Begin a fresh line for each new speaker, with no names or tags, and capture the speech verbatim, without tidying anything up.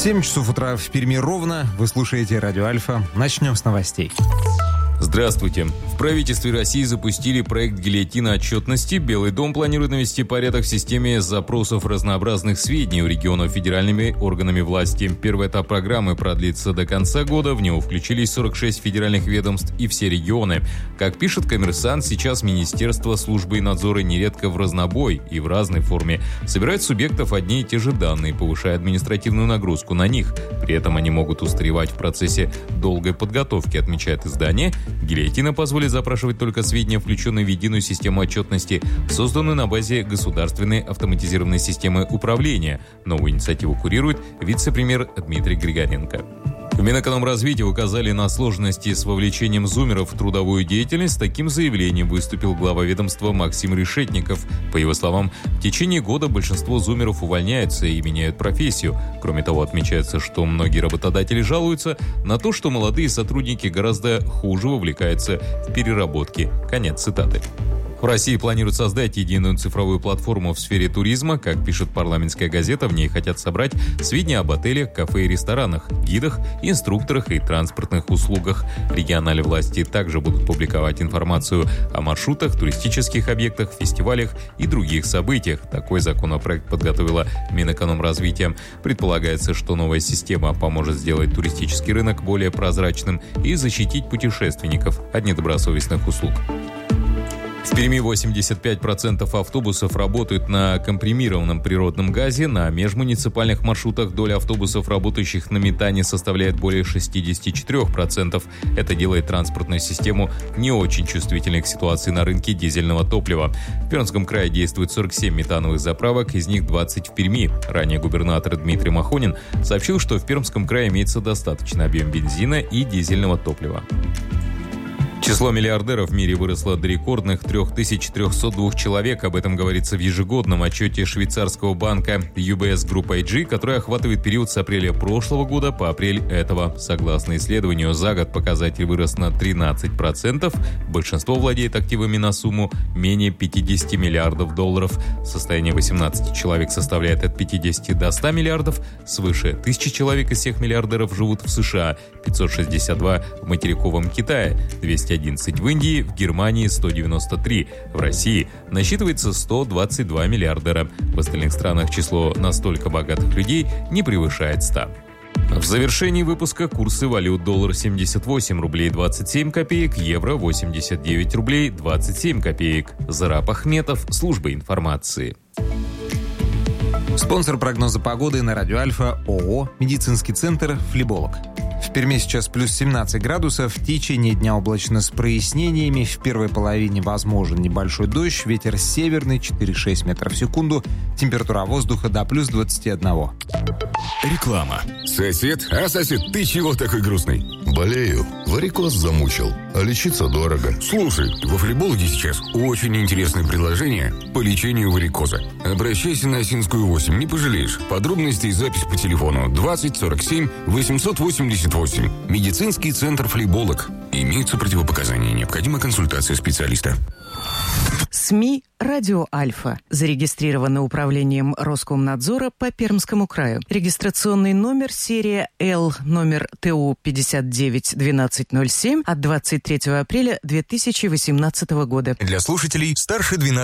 семь часов утра в Перми ровно. Вы слушаете Радио Альфа. Начнем с новостей.
Здравствуйте. В правительстве России запустили проект гильотина отчетности. Белый дом планирует навести порядок в системе запросов разнообразных сведений у регионов федеральными органами власти. Первый этап программы продлится до конца года. В него включились сорок шесть федеральных ведомств и все регионы. Как пишет «Коммерсант», сейчас Министерство службы и надзора нередко в разнобой и в разной форме собирает с субъектов одни и те же данные, повышая административную нагрузку на них. При этом они могут устаревать в процессе долгой подготовки, отмечает издание. Гильотина позволит запрашивать только сведения, включенные в единую систему отчетности, созданную на базе государственной автоматизированной системы управления. Новую инициативу курирует вице-премьер Дмитрий Григоренко. В Минэкономразвитии указали на сложности с вовлечением зумеров в трудовую деятельность. С таким заявлением выступил глава ведомства Максим Решетников. По его словам, в течение года большинство зумеров увольняются и меняют профессию. Кроме того, отмечается, что многие работодатели жалуются на то, что молодые сотрудники гораздо хуже вовлекаются в переработки. Конец цитаты. В России планируют создать единую цифровую платформу в сфере туризма. Как пишет «Парламентская газета», в ней хотят собрать сведения об отелях, кафе и ресторанах, гидах, инструкторах и транспортных услугах. Региональные власти также будут публиковать информацию о маршрутах, туристических объектах, фестивалях и других событиях. Такой законопроект подготовила Минэкономразвития. Предполагается, что новая система поможет сделать туристический рынок более прозрачным и защитить путешественников от недобросовестных услуг. В Перми восемьдесят пять процентов автобусов работают на компримированном природном газе. На межмуниципальных маршрутах доля автобусов, работающих на метане, составляет более шестьдесят четыре процента. Это делает транспортную систему не очень чувствительной к ситуации на рынке дизельного топлива. В Пермском крае действует сорок семь метановых заправок, из них двадцать в Перми. Ранее губернатор Дмитрий Махонин сообщил, что в Пермском крае имеется достаточный объем бензина и дизельного топлива. Число миллиардеров в мире выросло до рекордных три тысячи триста два человек. Об этом говорится в ежегодном отчете швейцарского банка ю би эс Group ай джи, который охватывает период с апреля прошлого года по апрель этого. Согласно исследованию, за год показатель вырос на тринадцать процентов. Большинство владеет активами на сумму менее пятьдесят миллиардов долларов. Состояние восемнадцати человек составляет от пятидесяти до ста миллиардов. Свыше тысячи человек из всех миллиардеров живут в США, пятьсот шестьдесят два в материковом Китае, двести одиннадцать в Индии, в Германии сто девяносто три. В России насчитывается сто двадцать два миллиардера. В остальных странах число настолько богатых людей не превышает ста. В завершении выпуска курсы валют: доллар семьдесят восемь рублей двадцать семь копеек, евро восемьдесят девять рублей двадцать семь копеек. Зараб Ахметов, служба информации.
Спонсор прогноза погоды на Радио Альфа — ООО «Медицинский центр Флеболог». В Перми сейчас плюс семнадцать градусов, в течение дня облачно с прояснениями, в первой половине возможен небольшой дождь, ветер северный четыре-шесть метров в секунду, температура воздуха до плюс двадцати одного.
Реклама. Сосед? А, сосед, ты чего такой грустный?
Болею. Варикоз замучил. А лечиться дорого.
Слушай, во Флебологе сейчас очень интересное предложение по лечению варикоза. Обращайся на Осинскую восемь, не пожалеешь. Подробности и запись по телефону двадцать сорок семь восемьсот восемьдесят восемь. Медицинский центр Флеболог. Имеются противопоказания. Необходима консультация специалиста.
СМИ «Радио Альфа». Зарегистрировано управлением Роскомнадзора по Пермскому краю. Регистрационный номер серия Л, номер Т У пятьдесят девять двенадцать ноль семь от двадцать третьего апреля две тысячи восемнадцатого года.
Для слушателей старше двенадцати